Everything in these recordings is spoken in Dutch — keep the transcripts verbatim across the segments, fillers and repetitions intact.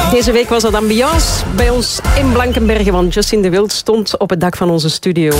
Deze week was dat ambiance bij ons in Blankenberge, want Justin de Wild stond op het dak van onze studio.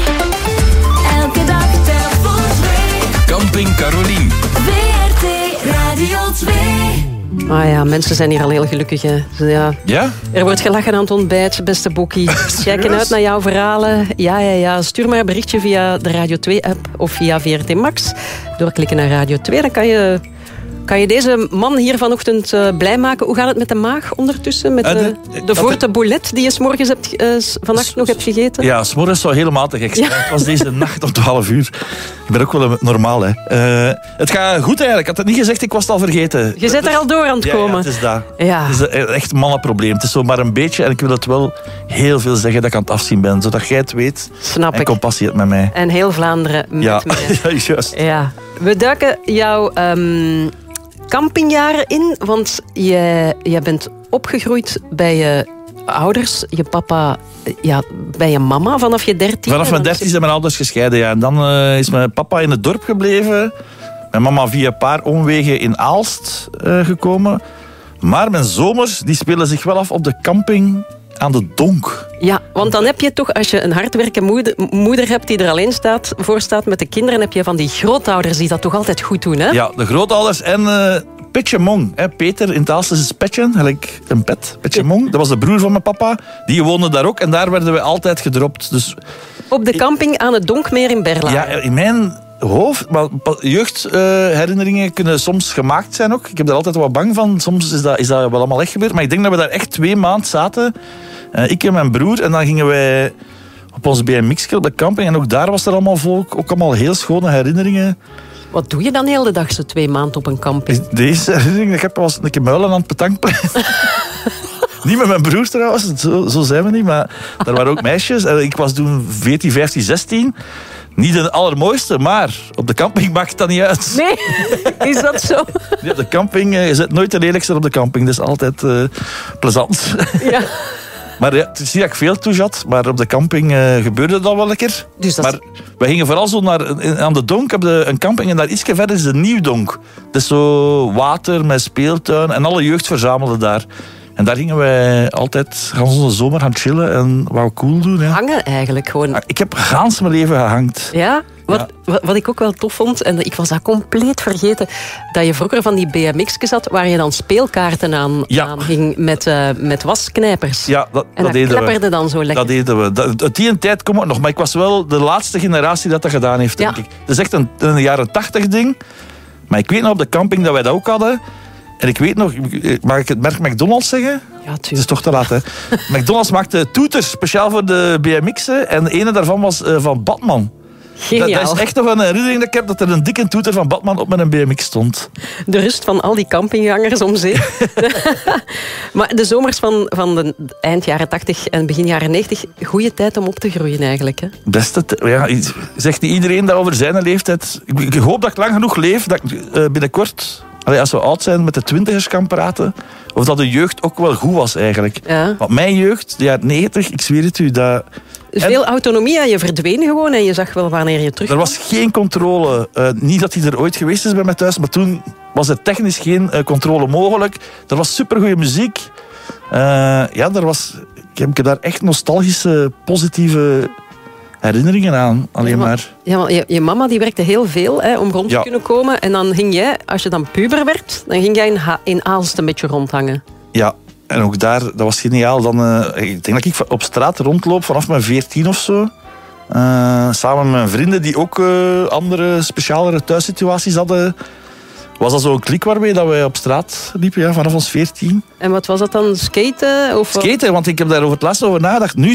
Elke dag telt voor twee. Camping Carolien. V R T Radio twee. Ah ja, mensen zijn hier al heel gelukkig. Hè. Ja. Ja? Er wordt gelachen aan het ontbijt, beste Boekie. Kijken uit naar jouw verhalen. Ja, ja, ja. Stuur maar een berichtje via de Radio twee-app of via V R T Max. Doorklikken naar Radio twee, dan kan je... Kan je deze man hier vanochtend uh, blij maken? Hoe gaat het met de maag ondertussen? Met uh, de, de forte boulet die je 's morgens hebt, uh, vannacht nog hebt gegeten? Ja, 's morgens zou helemaal te gek zijn. Ja. Het was deze nacht om twaalf uur. Ik ben ook wel normaal, hè. Uh, het gaat goed eigenlijk. Ik had het niet gezegd, ik was het al vergeten. Je bent er al door aan het ja, komen. Ja, het is dat. Ja. Het is echt een mannenprobleem. Het is zo maar een beetje, en ik wil het wel heel veel zeggen dat ik aan het afzien ben. Zodat jij het weet. Snap en ik. compassie hebt met mij. En heel Vlaanderen met ja. mij. Ja, juist. Ja. We duiken jouw... Um, campingjaren in, want jij, jij bent opgegroeid bij je ouders, je papa, ja, bij je mama vanaf je dertien. Vanaf mijn dertien zijn mijn ouders gescheiden, ja. En dan uh, is mijn papa in het dorp gebleven. Mijn mama via een paar omwegen in Aalst uh, gekomen. Maar mijn zomers die spelen zich wel af op de camping aan de Donk. Ja, want dan heb je toch, als je een hardwerkende moeder, moeder hebt die er alleen staat, voor staat met de kinderen, heb je van die grootouders die dat toch altijd goed doen, hè? Ja, de grootouders en uh, Petje Mong. Hè. Peter, in het Aalst is het Petje, gelijk een pet. Petje Mong, dat was de broer van mijn papa. Die woonde daar ook en daar werden we altijd gedropt. Dus, op de camping aan het Donkmeer in Berlage. Ja, in mijn hoofd, maar jeugdherinneringen uh, kunnen soms gemaakt zijn ook. Ik heb daar altijd wat bang van. Soms is dat, is dat wel allemaal echt gebeurd. Maar ik denk dat we daar echt twee maanden zaten. Uh, ik en mijn broer. En dan gingen wij op ons B M X op de camping. En ook daar was er allemaal volk. Ook allemaal heel schone herinneringen. Wat doe je dan heel de dag zo twee maanden op een camping? Deze herinnering dat ik heb was een keer muilen aan het betankplein. Niet met mijn broer trouwens, zo, zo zijn we niet. Maar daar waren ook meisjes. En ik was toen veertien, vijftien, zestien. Niet de allermooiste, maar op de camping maakt dat niet uit. Nee, is dat zo? Ja, op de camping, je zit nooit de lelijkste op de camping. Dat is altijd uh, plezant. Ja. Maar ja, het is niet dat ik veel toe had, maar op de camping uh, gebeurde dat wel een keer. Dus dat... Maar we gingen vooral zo naar, aan de Donk, heb je een camping en daar iets verder is de Nieuwdonk. Dat is zo water met speeltuin en alle jeugd verzamelde daar. En daar gingen wij altijd gaan onze zomer gaan chillen en wou cool doen. Ja. Hangen eigenlijk gewoon. Ik heb gans mijn leven gehangt. Ja? Wat, ja. wat, wat ik ook wel tof vond, en ik was dat compleet vergeten, dat je vroeger van die B M X'jes had waar je dan speelkaarten aan, ja. aan ging met, uh, met wasknijpers. Ja, dat, en dat, dat deden klepperde we. dan zo lekker. Dat deden we. Dat, uit die tijd kom ik nog, maar ik was wel de laatste generatie dat dat gedaan heeft, denk ja. ik. Dat is echt een, een jaren tachtig ding. Maar ik weet nog op de camping dat wij dat ook hadden. En ik weet nog, mag ik het merk McDonald's zeggen? Ja, tuurlijk. Het is toch te laat, hè? McDonald's maakte toeters, speciaal voor de B M X'en. En de ene daarvan was uh, van Batman. Geniaal. Dat, dat is echt nog een herinnering dat ik heb, dat er een dikke toeter van Batman op mijn B M X stond. De rust van al die campinggangers om zee. Maar de zomers van, van de eind jaren tachtig en begin jaren negentig, goede tijd om op te groeien eigenlijk, hè? Beste t- ja, zegt niet iedereen dat over zijn leeftijd. Ik, ik hoop dat ik lang genoeg leef, dat ik uh, binnenkort... Allee, als we oud zijn met de twintigers kan praten, of dat de jeugd ook wel goed was eigenlijk. Ja. Want mijn jeugd, de jaren negentig, ik zweer het u, dat... Veel autonomie, je verdween gewoon en je zag wel wanneer je terug. Er was geen controle. Uh, niet dat die er ooit geweest is bij mij thuis, maar toen was er technisch geen uh, controle mogelijk. Er was supergoeie muziek. Uh, ja, er was... Ik heb, ik heb daar echt nostalgische, positieve... herinneringen aan, alleen ja, maar, maar. Ja, want je, je mama die werkte heel veel hè, om rond te ja. kunnen komen. En dan ging jij, als je dan puber werd, dan ging jij in, ha- in Aalst een beetje rondhangen. Ja, en ook daar, dat was geniaal. Dan, uh, ik denk dat ik op straat rondloop vanaf mijn veertien of zo. Uh, samen met mijn vrienden die ook uh, andere, specialere thuissituaties hadden. Was dat zo'n klik waarmee dat wij op straat liepen, ja, vanaf ons veertien. En wat was dat dan? Skaten? Of Skaten, want ik heb daar over het laatst over nagedacht. Nu